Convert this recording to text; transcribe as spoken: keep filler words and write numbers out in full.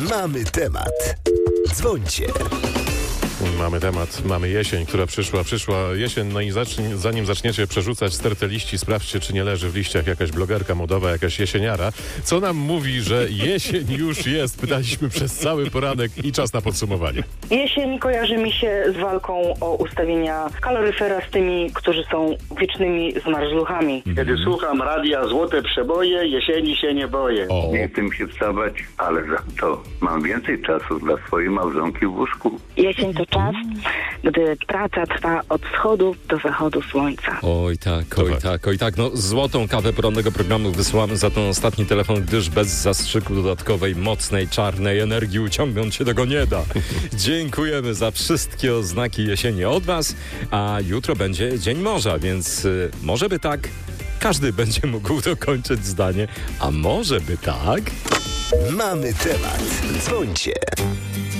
Mamy temat. Dzwońcie. Mamy temat, mamy jesień, która przyszła, przyszła jesień, no i zacznie, zanim zaczniecie przerzucać stertę liści, sprawdźcie, czy nie leży w liściach jakaś blogerka modowa, jakaś jesieniara. Co nam mówi, że jesień już jest? Pytaliśmy przez cały poranek i czas na podsumowanie. Jesień kojarzy mi się z walką o ustawienia kaloryfera z tymi, którzy są wiecznymi zmarzluchami. Kiedy słucham radia Złote Przeboje, jesieni się nie boję. O. Nie chcę mi się wstawać, ale za to mam więcej czasu dla swojej małżonki w łóżku. Jesień to czas, gdy praca trwa od wschodu do zachodu słońca. Oj tak, oj tak. tak, oj tak. No złotą kawę porannego programu wysyłamy za ten ostatni telefon, gdyż bez zastrzyku dodatkowej, mocnej, czarnej energii uciągnąć się tego nie da. Dziękujemy za wszystkie oznaki jesieni od was, a jutro będzie Dzień Morza, więc y, może by tak każdy będzie mógł dokończyć zdanie, a może by tak... Mamy temat. Dzwońcie.